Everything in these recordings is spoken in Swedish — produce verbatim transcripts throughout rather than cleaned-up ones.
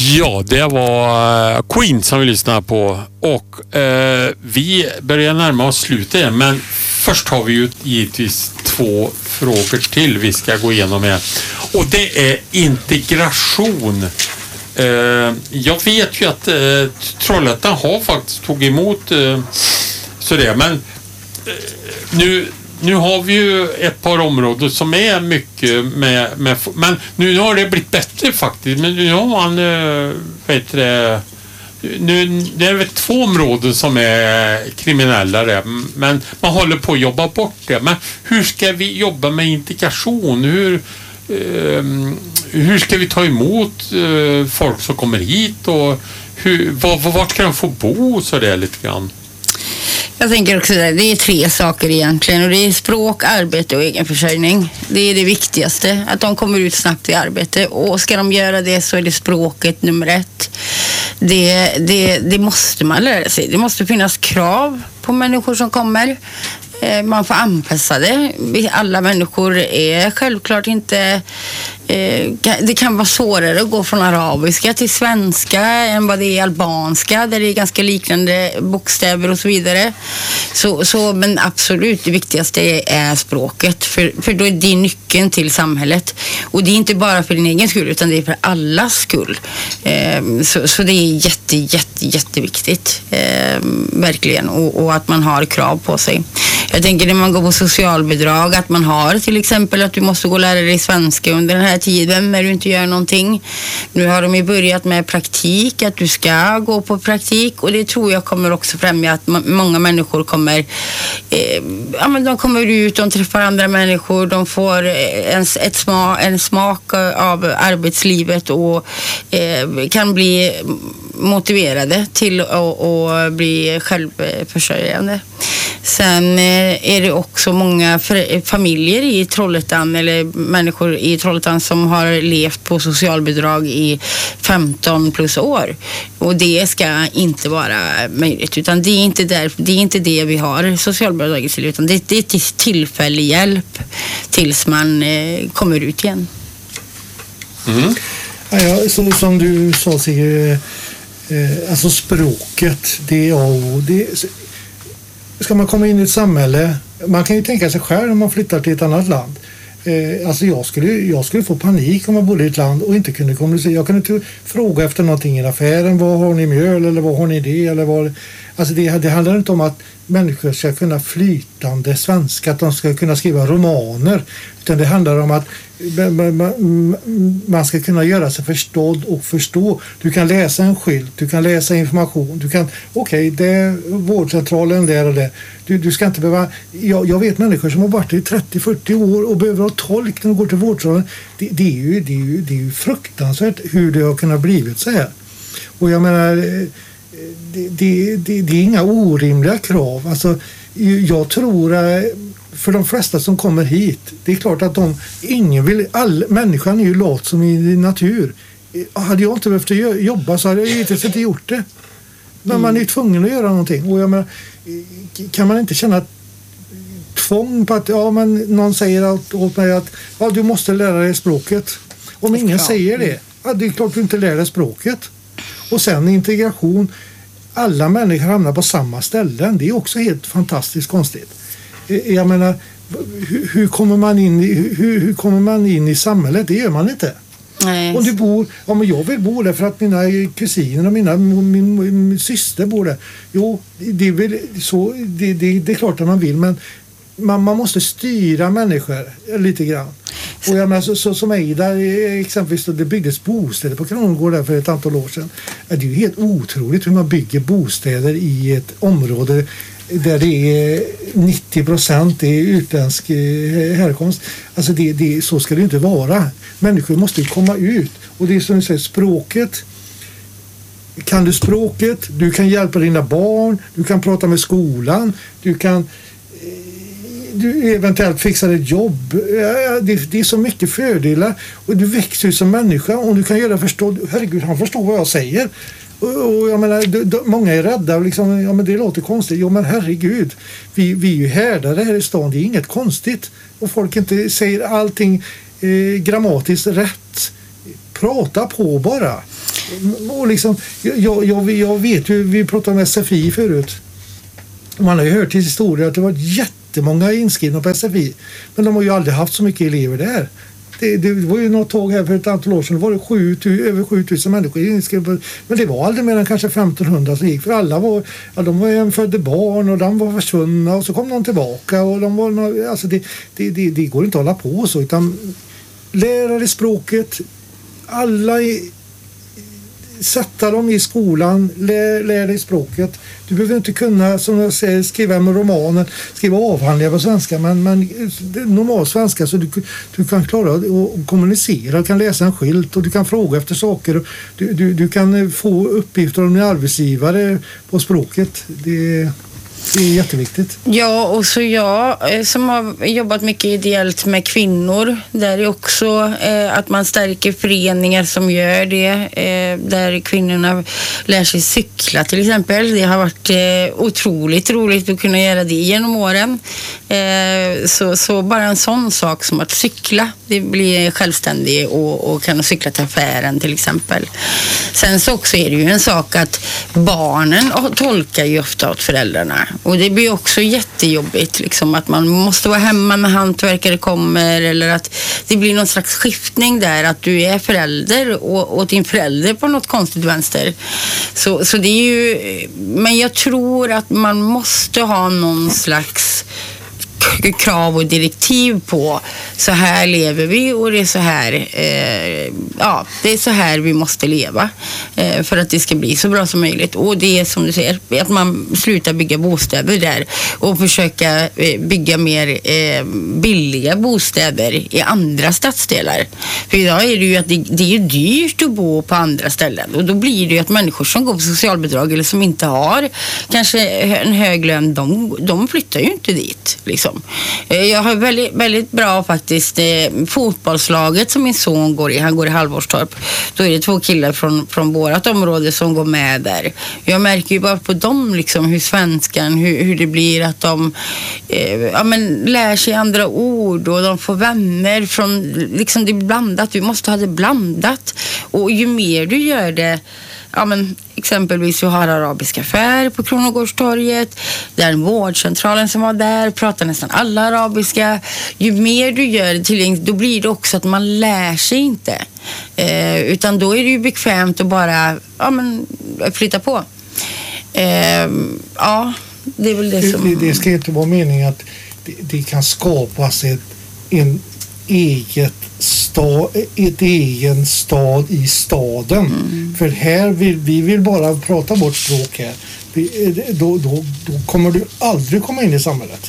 Ja, det var Queen som vi lyssnade på och eh, vi börjar närma oss slutet, men först har vi ju givetvis två frågor till vi ska gå igenom här. Och det är integration. Eh, jag vet ju att eh, Trollhättan har faktiskt tagit emot eh, sådär, men eh, nu Nu har vi ju ett par områden som är mycket med, med men nu har det blivit bättre faktiskt, men nu har man vet det, nu det är väl två områden som är kriminella där, men man håller på att jobba bort det. Men hur ska vi jobba med integration? Hur eh, hur ska vi ta emot eh, folk som kommer hit och hur, var, vart ska de få bo så där lite grann? Jag tänker också att det är tre saker egentligen, och det är språk, arbete och egenförsörjning. Det är det viktigaste, att de kommer ut snabbt i arbete, och ska de göra det så är det språket nummer ett. Det, det, det måste man lära sig. Det måste finnas krav på människor som kommer. Man får anpassa det. Alla människor är självklart inte... Det kan vara svårare att gå från arabiska till svenska än vad det är albanska, där det är ganska liknande bokstäver och så vidare. Så, så, men absolut, det viktigaste är språket, för, för då är det nyckeln till samhället. Och det är inte bara för din egen skull, utan det är för allas skull. Så, så det är jätte, jätte, jätteviktigt. Verkligen. Och, och att man har krav på sig. Jag tänker när man går på socialbidrag, att man har till exempel att du måste gå och lära dig svenska under den här tiden när du inte gör någonting. Nu har de ju börjat med praktik, att du ska gå på praktik, och det tror jag kommer också främja att m- många människor kommer eh, ja, men de kommer ut, de träffar andra människor, de får en, ett sma, en smak av arbetslivet och eh, kan bli motiverade till att, att bli självförsörjande. Sen är det också många familjer i Trollhättan, eller människor i Trollhättan, som har levt på socialbidrag i femton plus år. Och det ska inte vara möjligt, utan det är inte, där, det, är inte det vi har socialbidrag till, utan det, det är tillfällig hjälp tills man eh, kommer ut igen. Mm. Ja, så, som du sa, Sigrid, eh, alltså språket, det är A och O. Det, ska man komma in i ett samhälle, man kan ju tänka sig själv om man flyttar till ett annat land. Eh, alltså jag skulle, jag skulle få panik om man bodde i ett land och inte kunde kommunicera. Jag kunde inte fråga efter någonting i affären. Vad har ni mjöl, eller vad har ni det? Eller vad, alltså det, det handlar inte om att människor ska kunna flytande svenska, att de ska kunna skriva romaner. Utan det handlar om att man ska kunna göra sig förstådd och förstå. Du kan läsa en skylt, du kan läsa information, du kan, okej, okay, det är vårdcentralen där och där. Du, du ska inte behöva, jag, jag vet människor som har varit i trettio fyrtio år och behöver ha tolk när de går till vårdcentralen. Det, det, är ju, det, är ju, det är ju fruktansvärt hur det har kunnat blivit så här. Och jag menar, det, det, det, det är inga orimliga krav. Alltså, jag tror för de flesta som kommer hit, det är klart att de, ingen vill, all, människan är ju lat som i natur. Hade jag inte behövt jobba så hade jag givetvis inte gjort det. Men man är tvungen att göra någonting. Och jag menar, kan man inte känna tvång på att ja, men någon säger åt, åt mig att ja, du måste lära dig språket. Om ingen säger det, ja, det är klart du inte lär dig språket. Och sen integration, alla människor hamnar på samma ställen. Det är också helt fantastiskt konstigt. Jag menar, hur, hur, kommer man in i, hur, hur kommer man in i samhället? Det gör man inte. Nej. Om du bor, ja, men jag vill bo där för att mina kusiner och mina, min, min, min syster bor där. Jo, det är, väl så, det, det, det är klart att man vill, men man, man måste styra människor lite grann. Och jag menar, så, så som Eida, exempelvis, det byggdes bostäder på Kronogård där för ett antal år sedan. Det är ju helt otroligt hur man bygger bostäder i ett område där det är nittio procent är utländsk härkomst. Alltså det, det, så ska det inte vara. Människor måste komma ut. Och det är som du säger, språket. Kan du språket, du kan hjälpa dina barn, du kan prata med skolan, du kan du eventuellt fixa ett jobb. Det, det är så mycket fördelar. Och du växer som människa och du kan göra förstå. Herregud, han förstår vad jag säger. Och jag menar, d- d- många är rädda liksom, ja men det låter konstigt. Jo men herregud, vi, vi är ju härdare här i stan, det är inget konstigt. Och folk inte säger allting eh, grammatiskt rätt. Prata på bara. Och liksom, jag, jag, jag vet ju, vi pratade om S F I förut. Man har ju hört till historier att det var jättemånga inskrivna på S F I. Men de har ju aldrig haft så mycket elever där. Det, det var ju något tåg här för ett antal år sedan. Det var det sju, över sju tusen människor inskrivna. Men det var aldrig mer än kanske femtonhundra som gick. För alla var, ja, de var en födde barn och de var försvunna. Och så kom de tillbaka. Och de var, alltså det, det, det, det går inte att hålla på så. Utan lära dig språket. Alla i, sätta dem i skolan, lär, lär dig språket. Du behöver inte kunna, som jag säger, skriva med romanen, skriva avhandlingar på svenska, men, men normal svenska så du, du kan klara att kommunicera, du kan läsa en skylt och du kan fråga efter saker. Du, du, du kan få uppgifter om din arbetsgivare på språket. Det Det är jätteviktigt. Ja, och så jag som har jobbat mycket ideellt med kvinnor, där är också eh, att man stärker föreningar som gör det, eh, där kvinnorna lär sig cykla till exempel. Det har varit eh, otroligt roligt att kunna göra det genom åren. Eh, så, så bara en sån sak som att cykla, det blir självständig och, och kan cykla till affären till exempel. Sen så också är det ju en sak att barnen tolkar ju ofta åt föräldrarna. Och det blir också jättejobbigt liksom, att man måste vara hemma när hantverkare kommer, eller att det blir någon slags skiftning där, att du är förälder och, och din förälder på något konstigt vänster. Så, så det är ju, men jag tror att man måste ha någon slags krav och direktiv på så här lever vi och det är så här eh, ja, det är så här vi måste leva eh, för att det ska bli så bra som möjligt. Och det är som du säger, att man slutar bygga bostäder där och försöka eh, bygga mer eh, billiga bostäder i andra stadsdelar. För idag är det ju att det, det är ju dyrt att bo på andra ställen, och då blir det ju att människor som går på socialbidrag eller som inte har kanske en hög lön, de, de flyttar ju inte dit liksom. Jag har väldigt, väldigt bra faktiskt eh, fotbollslaget som min son går i. Han går i Halvorstorp. Då är det två killar från, från vårat område som går med där. Jag märker ju bara på dem liksom, hur svenskan, hur, hur det blir att de eh, ja, men, lär sig andra ord och de får vänner från, liksom det är blandat. Vi måste ha det blandat. Och ju mer du gör det, ja men exempelvis vi har arabiska affär på Kronogårdstorget, där vårdcentralen som var där pratar nästan alla arabiska. Ju mer du gör det tillgängligt, då blir det också att man lär sig inte, eh, utan då är det ju bekvämt att bara ja, men, flytta på. eh, ja, det är väl det som det, det ska inte vara meningen att det, det kan skapas ett, en eget stad, ett egen stad i staden. Mm. För här vill vi vill bara prata bort språk här. Vi, då, då, då kommer du aldrig komma in i samhället.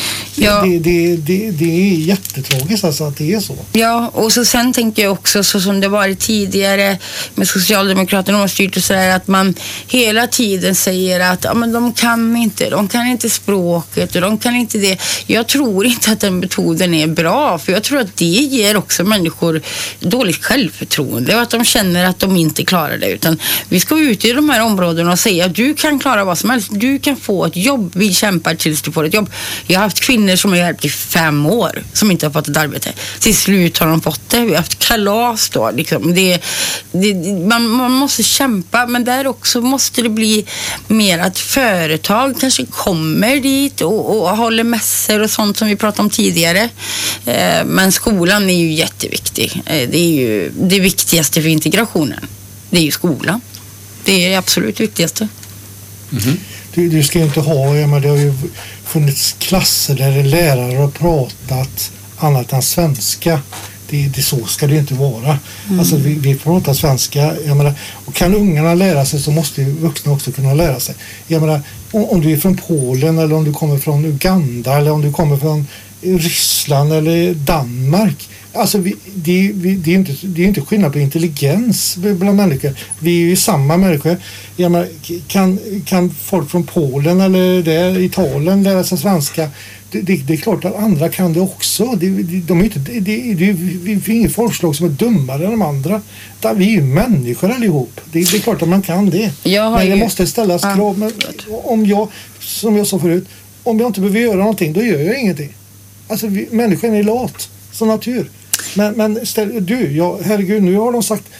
Ja. Det, det, det, det är jättetragiskt alltså att det är så. Ja, och så sen tänker jag också så som det varit tidigare med Socialdemokraterna och styrt och sådär, att man hela tiden säger att ja, men de kan inte, de kan inte språket och de kan inte det. Jag tror inte att den metoden är bra, för jag tror att det ger också människor dåligt självförtroende och att de känner att de inte klarar det, utan vi ska ut i de här områdena och säga att du kan klara vad som helst, du kan få ett jobb, vi kämpar tills du får ett jobb. Jag har haft kvinnor som har hjälpt i fem år som inte har fått ett arbete. Till slut har de fått det. Vi har haft kalas då. Liksom. Det, det, man, man måste kämpa, men där också måste det bli mer att företag kanske kommer dit och, och håller mässor och sånt som vi pratade om tidigare. Eh, men skolan är ju jätteviktig. Eh, det är ju det viktigaste för integrationen. Det är ju skolan. Det är det absolut viktigaste. Mm-hmm. Du, du ska inte ha, ja, men det har ju funnits klasser där lärare har pratat annat än svenska. Det, det, så ska det inte vara. Mm. Alltså vi, vi pratar svenska, jag menar, och kan ungarna lära sig så måste ju vuxna också kunna lära sig. Jag menar, om, om du är från Polen eller om du kommer från Uganda eller om du kommer från Ryssland eller Danmark. Alltså vi, det, vi, det, är inte, det är inte skillnad på intelligens bland människor. Vi är ju samma människor. Jag menar, kan, kan folk från Polen eller där, Italien lära sig svenska? Det, det, det är klart att andra kan det också. Det, det, de är inte, det, det, det, vi är inget folkslag som är dummare än de andra. Vi är ju människor allihop. Det, det är klart att man kan det. Men det ju... måste ställas ah. krav. Men om jag, som jag sa förut, om jag inte behöver göra någonting, då gör jag ingenting. Alltså vi, människan är lat som natur. Men, men ställ, du, ja, herregud, nu har de sagt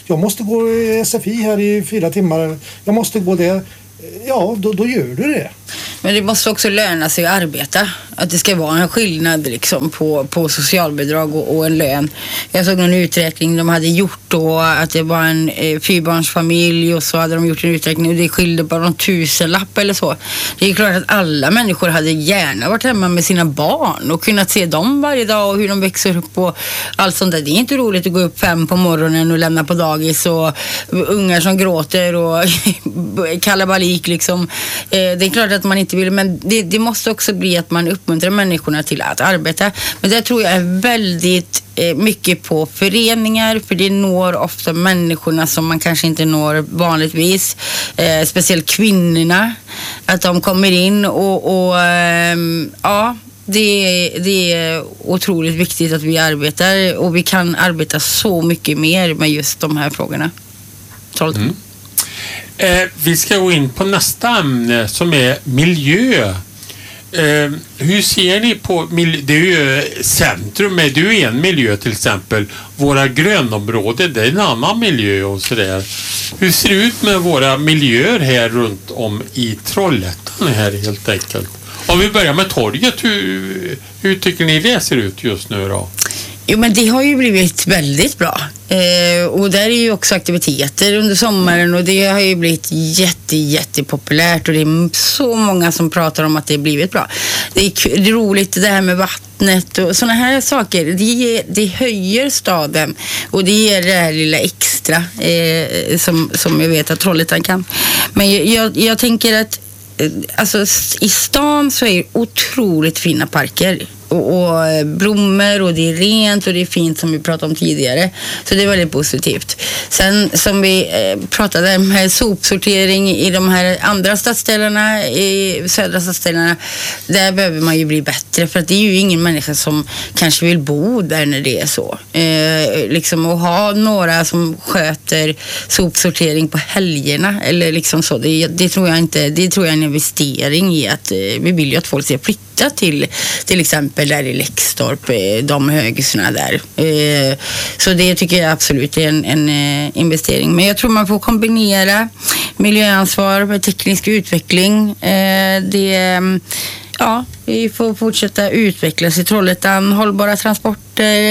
jag måste gå S F I här i fyra timmar, jag måste gå där. Ja, då, då gör du det. Men det måste också löna sig att arbeta. Att det ska vara en skillnad liksom på, på socialbidrag och, och en lön. Jag såg någon uträkning de hade gjort då, att det var en eh, fyrbarnsfamilj och så hade de gjort en uträkning och det skilde bara någon tusenlapp eller så. Det är klart att alla människor hade gärna varit hemma med sina barn och kunnat se dem varje dag och hur de växer upp och allt sånt där. Det är inte roligt att gå upp fem på morgonen och lämna på dagis och ungar som gråter och kalabalik liksom. Eh, det är klart att man inte vill, men det, det måste också bli att man uppmuntrar människorna till att arbeta. Men det tror jag är väldigt eh, mycket på föreningar, för det når ofta människorna som man kanske inte når vanligtvis. Eh, speciellt kvinnorna. Att de kommer in och, och eh, ja, det, det är otroligt viktigt att vi arbetar och vi kan arbeta så mycket mer med just de här frågorna. Mm. Eh, vi ska gå in på nästa ämne som är miljö. Eh, hur ser ni på miljö? Det är ju centrum, det är ju en miljö till exempel. Våra grönområden, det är en annan miljö och sådär. Hur ser det ut med våra miljöer här runt om i Trollhättan här helt enkelt? Om vi börjar med torget, hur, hur tycker ni det ser ut just nu då? Jo, men det har ju blivit väldigt bra. Eh, och där är ju också aktiviteter under sommaren och det har ju blivit jätte, jätte populärt och det är så många som pratar om att det har blivit bra. Det är, det är roligt det här med vattnet och sådana här saker. Det, det höjer staden och det ger det här lilla extra eh, som, som jag vet att Trollhättan kan. Men jag, jag tänker att alltså, i stan så är det otroligt fina parker. Och, och blommor och det är rent och det är fint som vi pratade om tidigare. Så det är väldigt positivt. Sen som vi eh, pratade om här, sopsortering i de här andra stadsdelarna, i södra stadsdelarna, där behöver man ju bli bättre för att det är ju ingen människa som kanske vill bo där när det är så. Eh, liksom att ha några som sköter sopsortering på helgerna eller liksom så, det, det tror jag inte, det tror jag är en investering i att eh, vi vill ju att folk ska flytta till till exempel där i Läxtorp, de höghusen där. Så det tycker jag absolut är en, en investering. Men jag tror man får kombinera miljöansvar med teknisk utveckling. Det, ja, vi får fortsätta utvecklas i Trollhättan. Hållbara transporter,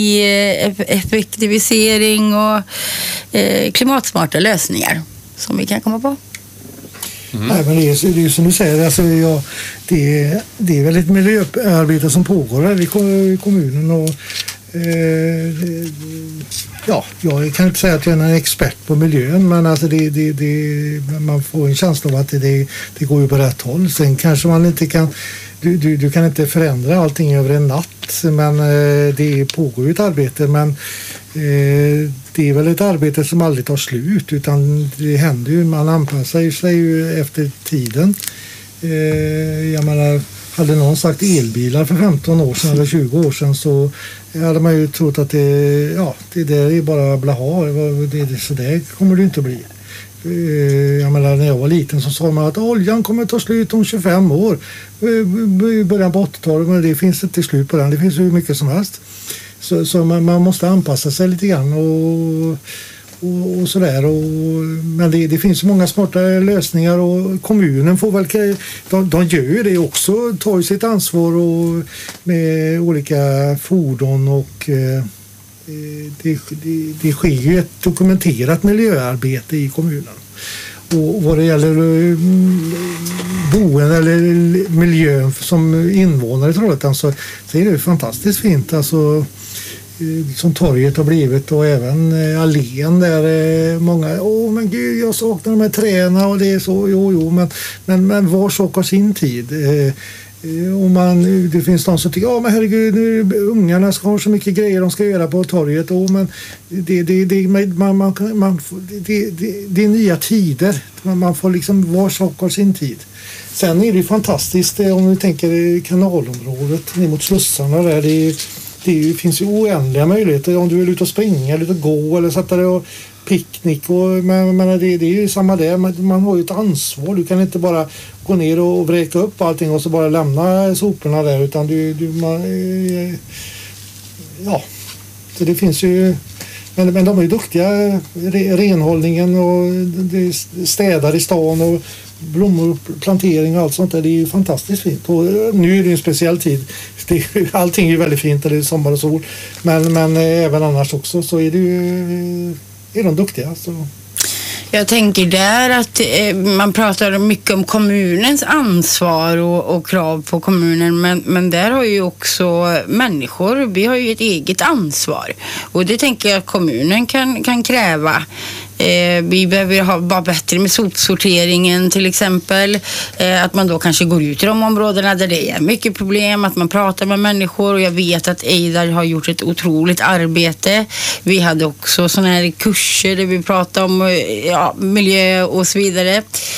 energieffektivisering och klimatsmarta lösningar som vi kan komma på. Mm. Nej, men det är, det är som du säger, alltså jag, det, är, det är väl ett miljöarbete som pågår här i kommunen och eh, ja, jag kan inte säga att jag är en expert på miljön, men alltså det, det, det, man får en känsla av att det, det går ju på rätt håll. Sen kanske man inte kan, du, du, du kan inte förändra allting över en natt, men eh, det pågår ju ett arbete, men eh, det är väl ett arbete som aldrig tar slut, utan det händer ju, man anpassar sig ju efter tiden. Eh, jag menar, hade någon sagt elbilar för femton år sedan eller tjugo år sedan så hade man ju trott att det, ja, det där är bara blaha, det, det, så där kommer det inte bli. Eh, jag menar, när jag var liten så sa man att oljan kommer ta slut om tjugofem år, i början på åttiotalet, men det finns inte slut på den, det finns hur mycket som helst. Så, så man, man måste anpassa sig lite grann och, och, och sådär. Och, men det, det finns många smarta lösningar och kommunen får väl, de, de gör ju det också, tar ju sitt ansvar och, med olika fordon och eh, det, det, det sker ju ett dokumenterat miljöarbete i kommunen. Och vad det gäller boende eller miljön som invånare i Trollhättan så, så är det fantastiskt fint. Alltså, som torget har blivit och även allén där många, åh men gud jag saknar de här träna och det är så, jo jo men, men, men var sak har sin tid. Och man, det finns de som tycker, ja men herregud nu, ungarna ska ha så mycket grejer de ska göra på torget. Och, men det, det, det, man, man, man, det, det, det är nya tider, man får liksom var sak har sin tid. Sen är det fantastiskt om du tänker kanalområdet ner mot slussarna där, det, det finns ju oändliga möjligheter om du vill ut och springa eller ut och gå eller sätta dig och picknick och, men, men det, det är ju samma där, man, man har ju ett ansvar, du kan inte bara gå ner och vräka upp allting och så bara lämna soporna där, utan du, du man, ja, så det finns ju Men, men de är ju duktiga, re, renhållningen och det städar i stan och blommor, plantering och allt sånt där. Det är ju fantastiskt fint. Och nu är det en speciell tid. Det, allting är ju väldigt fint, det är sommar och sol. Men, men även annars också så är det ju, är de duktiga. Så. Jag tänker där att eh, man pratar mycket om kommunens ansvar och, och krav på kommunen, men, men där har ju också människor, vi har ju ett eget ansvar och det tänker jag att kommunen kan, kan kräva. Eh, vi behöver ha, vara bättre med sopsorteringen till exempel. Eh, att man då kanske går ut i de områdena där det är mycket problem. Att man pratar med människor. Och jag vet att Eidar har gjort ett otroligt arbete. Vi hade också sådana här kurser där vi pratade om ja, miljö och så vidare.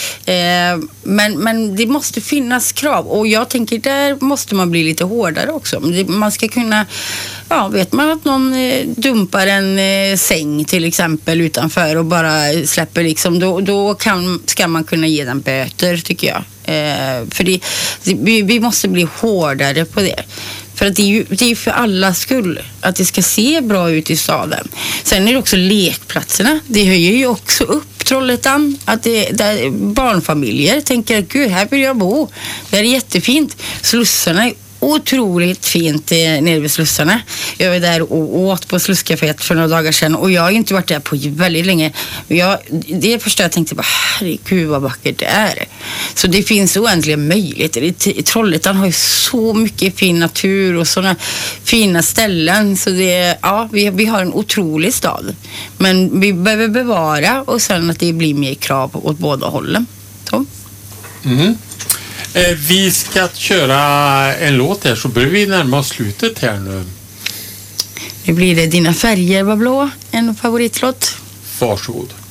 Eh, men, men det måste finnas krav. Och jag tänker där måste man bli lite hårdare också. Man ska kunna... Ja, vet man att någon eh, dumpar en eh, säng till exempel utanför och bara släpper liksom, då, då kan, ska man kunna ge den böter tycker jag. Eh, för det, det, vi, vi måste bli hårdare på det. För att det är ju det är för alla skull att det ska se bra ut i staden. Sen är det också lekplatserna. Det höjer ju också upp Trollhättan. Att det, där barnfamiljer tänker att gud, här vill jag bo. Det är jättefint. Slussarna är otroligt fint eh, nere vid slussarna. Jag var där och åt på Slusscaféet för några dagar sedan och jag har inte varit där på väldigt länge. Jag, det är första jag tänkte bara, herregud vad vackert det är. Så det finns oändliga möjligheter. Trollhättan har ju så mycket fin natur och sådana fina ställen. Så det, ja, vi, vi har en otrolig stad. Men vi behöver bevara och sen att det blir mer krav åt båda hållen. Så. Mm. Eh, vi ska köra en låt här så börjar vi närma oss slutet här nu. Nu blir det Dina färger var blå, en favoritlåt. Varsågod.